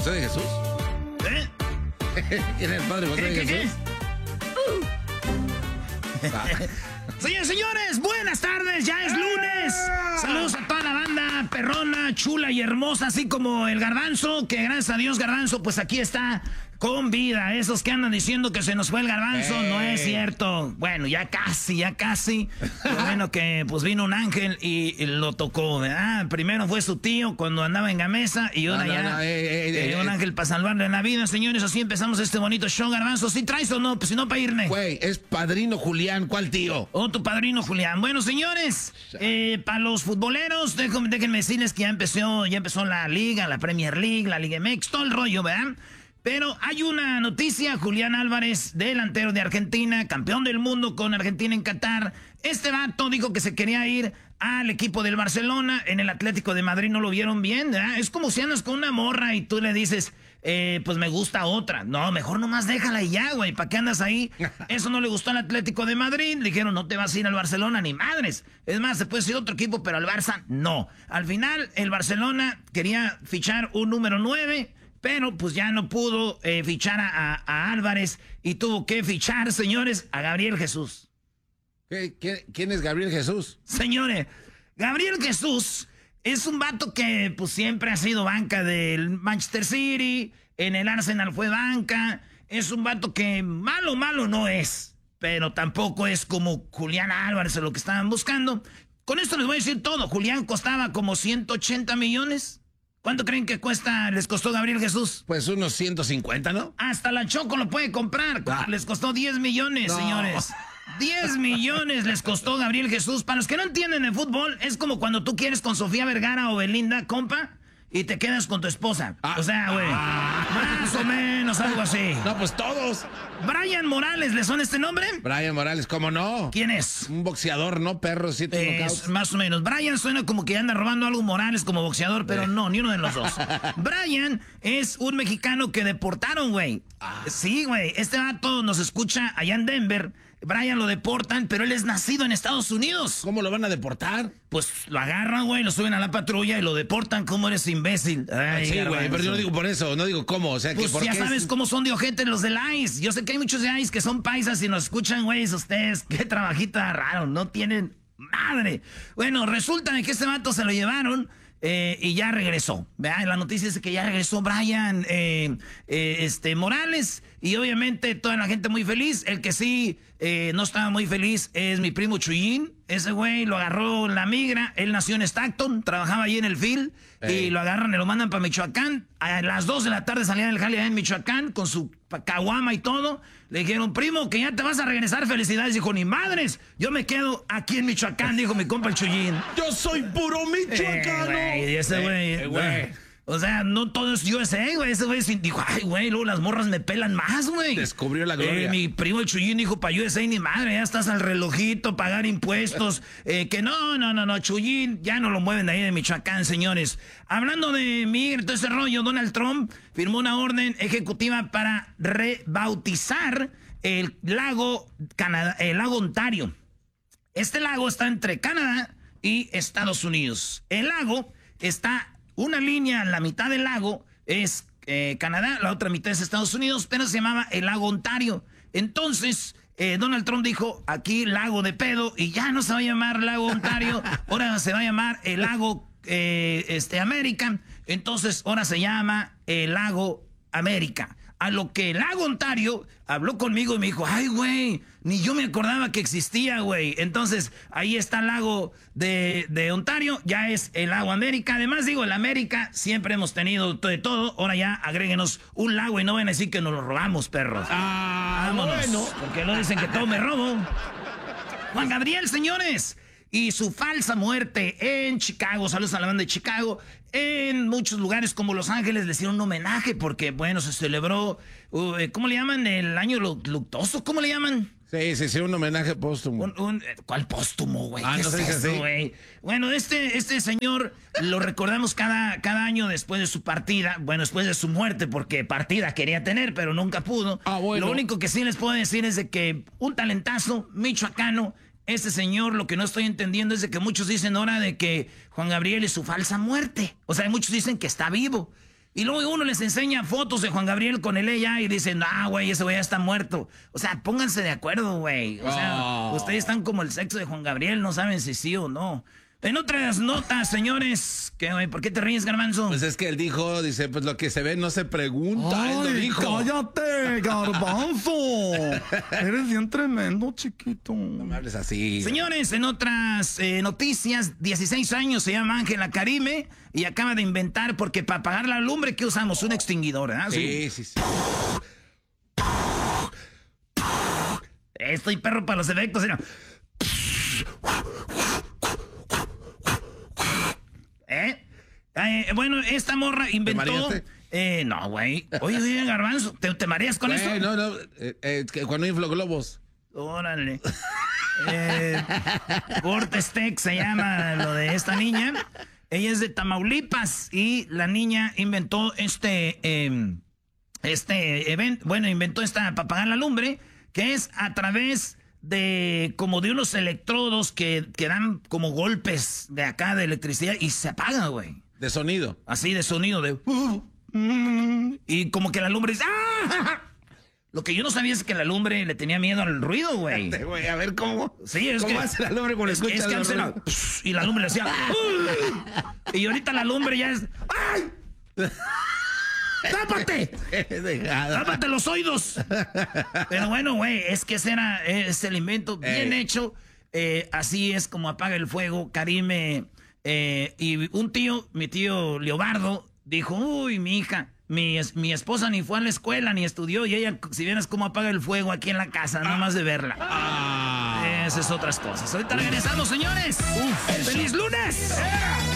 José de Jesús? ¿Quién es el padre José de Jesús? Señores, señores, buenas tardes, ya es lunes. Saludos a toda la banda perrona, chula y hermosa, así como el Garbanzo, que gracias a Dios, Garbanzo, pues aquí está con vida. Esos que andan diciendo que se nos fue el Garbanzo, no es cierto. Bueno, ya casi. Lo bueno que pues vino un ángel y lo tocó, ¿verdad? Primero fue su tío cuando andaba en Gamesa y ahora un ángel para salvarle la vida. Señores, así empezamos este bonito show, Garbanzo. ¿Sí traes o no? Pues si no, para irme. Güey, es padrino Julián, ¿cuál tío? Oh, tu padrino Julián. Bueno, señores, para los futboleros, déjenme decirles que ya empezó la Liga, la Premier League, la Liga MX, todo el rollo, ¿verdad? Pero hay una noticia, Julián Álvarez, delantero de Argentina, campeón del mundo con Argentina en Qatar. Este vato dijo que se quería ir al equipo del Barcelona, en el Atlético de Madrid no lo vieron bien, ¿verdad? Es como si andas con una morra y tú le dices, pues me gusta otra. No, mejor nomás déjala y ya, güey, ¿para qué andas ahí? Eso no le gustó al Atlético de Madrid, le dijeron, no te vas a ir al Barcelona ni madres. Es más, se puede ir a otro equipo, pero al Barça no. Al final, el Barcelona quería fichar un número 9, pero pues ya no pudo fichar a Álvarez y tuvo que fichar, señores, a Gabriel Jesús. ¿Quién es Gabriel Jesús? Señores, Gabriel Jesús es un vato que pues siempre ha sido banca del Manchester City, en el Arsenal fue banca. Es un vato que malo no es, pero tampoco es como Julián Álvarez o lo que estaban buscando. Con esto les voy a decir todo. Julián costaba como 180 millones. ¿Cuánto creen que les costó Gabriel Jesús? Pues unos 150, ¿no? Hasta la Choco lo puede comprar. Les costó 10 millones, señores. 10 millones les costó Gabriel Jesús. Para los que no entienden de fútbol, es como cuando tú quieres con Sofía Vergara o Belinda, compa, y te quedas con tu esposa. O sea, güey, más o menos algo así. No, pues todos. Brian Morales, ¿le suena este nombre? Brian Morales, ¿cómo no? ¿Quién es? Un boxeador, ¿no? Perro, 7 knockouts. Más o menos. Brian suena como que anda robando algo Morales como boxeador, pero no, ni uno de los dos. Brian es un mexicano que deportaron, güey. Sí, güey. Este vato nos escucha allá en Denver. Brian lo deportan, pero él es nacido en Estados Unidos. ¿Cómo lo van a deportar? Pues lo agarran, güey, lo suben a la patrulla y lo deportan. ¿Cómo eres imbécil? Ay, sí, güey, pero yo no digo por eso, no digo cómo. O sea, pues que ¿por ya qué sabes cómo son de ojete los del ICE. Yo sé que hay muchos de ICE que son paisas y nos escuchan, güey, ustedes. Qué trabajito raro, no tienen madre. Bueno, resulta de que este vato se lo llevaron y ya regresó. ¿Verdad? La noticia es que ya regresó Brian Morales. Y obviamente toda la gente muy feliz. El que sí no estaba muy feliz es mi primo Chuyín. Ese güey lo agarró la migra. Él nació en Stockton, trabajaba ahí en el field. Y lo agarran y lo mandan para Michoacán. A las 2 de la tarde salía del jale allá en Michoacán con su caguama y todo. Le dijeron, primo, que ya te vas a regresar. Felicidades. Dijo, ni madres. Yo me quedo aquí en Michoacán, dijo mi compa el Chuyín. Yo soy puro michoacano. Y ese güey. O sea, no todo es USA, güey. Ese güey dijo, ay, güey, luego las morras me pelan más, güey. Descubrió la gloria. Mi primo el Chuyín dijo, para USA ni madre, ya estás al relojito, pagar impuestos. Que no, Chuyín, ya no lo mueven de ahí de Michoacán, señores. Hablando de migra, todo ese rollo, Donald Trump firmó una orden ejecutiva para rebautizar el lago Ontario. Este lago está entre Canadá y Estados Unidos. El lago está... Una línea, la mitad del lago es Canadá, la otra mitad es Estados Unidos, pero se llamaba el lago Ontario. Entonces, Donald Trump dijo, aquí lago de pedo, y ya no se va a llamar lago Ontario, ahora se va a llamar el lago América. Entonces, ahora se llama el lago América. A lo que el lago Ontario habló conmigo y me dijo, ay, güey, ni yo me acordaba que existía, güey. Entonces, ahí está el lago de Ontario, ya es el lago América. Además, digo, el América siempre hemos tenido de todo. Ahora ya agréguenos un lago y no van a decir que nos lo robamos, perros. Vámonos, bueno. Porque no dicen que todo me robo. Juan Gabriel, señores. Y su falsa muerte en Chicago, saludos a la banda de Chicago, en muchos lugares como Los Ángeles le hicieron un homenaje porque, bueno, se celebró, ¿cómo le llaman? El año luctuoso, ¿cómo le llaman? Sí, un homenaje póstumo. ¿Cuál póstumo, güey? ¿Qué no es eso, güey? Bueno, este señor lo recordamos cada año después de su partida, bueno, después de su muerte, porque partida quería tener, pero nunca pudo. Bueno. Lo único que sí les puedo decir es de que un talentazo michoacano. Este señor, lo que no estoy entendiendo es de que muchos dicen ahora de que Juan Gabriel es su falsa muerte. O sea, muchos dicen que está vivo. Y luego uno les enseña fotos de Juan Gabriel con el ella y dicen, no, güey, ese güey ya está muerto. O sea, pónganse de acuerdo, güey. O sea, ustedes están como el sexo de Juan Gabriel, no saben si sí o no. En otras notas, señores, ¿por qué te ríes, Garbanzo? Pues es que él dijo, dice, pues lo que se ve no se pregunta. Ay, él lo dijo. cállate, Garbanzo. Eres bien tremendo, chiquito. No me hables así. Señores, en otras noticias, 16 años, se llama Ángela Karime y acaba de inventar, porque para apagar la lumbre, ¿qué usamos? Un extinguidor, ¿verdad? Sí. Estoy perro para los efectos, ¿no? Bueno, esta morra inventó... no, güey. Oye, Garbanzo, ¿te mareas con eso? No, que cuando inflo globos. Órale. Cortestec se llama lo de esta niña. Ella es de Tamaulipas y la niña inventó evento. Bueno, inventó esta para apagar la lumbre, que es a través de como de unos electrodos que dan como golpes de acá de electricidad y se apaga, güey. De sonido. Así de sonido de... y como que la lumbre dice... ¡Ah! Lo que yo no sabía es que la lumbre le tenía miedo al ruido, güey. A ver, ¿cómo? Sí, es ¿Cómo que... hace la lumbre cuando escucha es que los ruidos? y la lumbre le hacía... y ahorita la lumbre ya es... ¡Ay! ¡Tápate! ¡Tápate los oídos! Pero bueno, güey, es que ese es el invento bien hecho. Así es como apaga el fuego. Karime y mi tío Leobardo, dijo, uy, mi hija, mi esposa ni fue a la escuela ni estudió y ella, si vienes cómo apaga el fuego aquí en la casa, nomás de verla. Esas otras cosas. Ahorita regresamos, señores. ¡Feliz lunes!